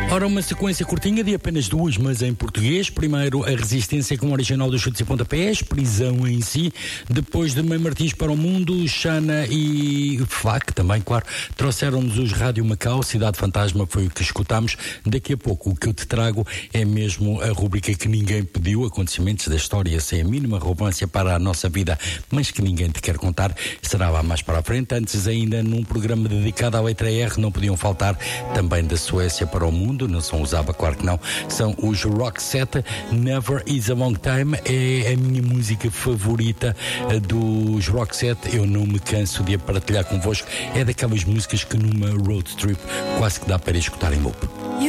Ora, uma sequência curtinha de apenas duas, mas em português. Primeiro, a Resistência com o original dos Chutes e Pontapés, Prisão em Si. Depois de Mãe Martins para o Mundo, Xana e Flac, também, claro, trouxeram-nos os Rádio Macau, Cidade Fantasma, foi o que escutámos. Daqui a pouco, o que eu te trago é mesmo a rubrica que ninguém pediu, acontecimentos da história sem a mínima relevância para a nossa vida, mas que ninguém te quer contar. Será lá mais para a frente. Antes, ainda num programa dedicado à letra R, não podiam faltar também da Suécia para o Mundo. Não são os ABBA, claro que não, são os Roxette. Never Is a Long Time é a minha música favorita dos Roxette. Eu não me canso de a partilhar convosco. É daquelas músicas que numa road trip quase que dá para escutar em loop.